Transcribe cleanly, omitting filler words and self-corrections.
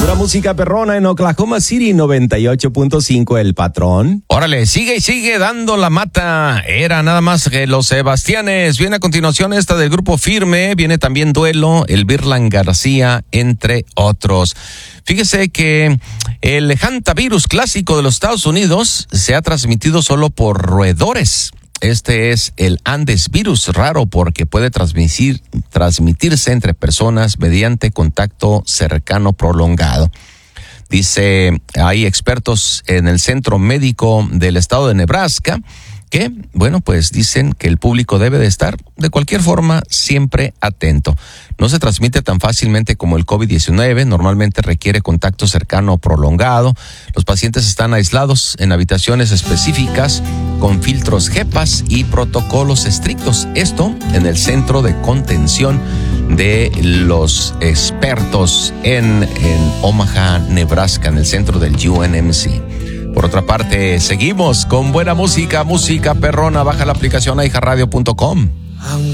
Pura música perrona en Oklahoma City, 98.5 El Patrón. Órale, sigue y sigue dando la mata. Era nada más que los Sebastianes. Viene a continuación esta del Grupo Firme. Viene también Duelo, el Virlan García, entre otros. Fíjese que el hantavirus clásico de los Estados Unidos se ha transmitido solo por roedores. Este es el Andes virus, raro porque puede transmitirse entre personas mediante contacto cercano prolongado. Dice, hay expertos en el Centro Médico del Estado de Nebraska que, bueno, pues dicen que el público debe de estar de cualquier forma siempre atento. No se transmite tan fácilmente como el COVID-19, normalmente requiere contacto cercano prolongado. Los pacientes están aislados en habitaciones específicas con filtros HEPA y protocolos estrictos. Esto en el centro de contención de los expertos en Omaha, Nebraska, en el centro del UNMC. Por otra parte, seguimos con buena música, música perrona. Baja la aplicación iHeartRadio.com.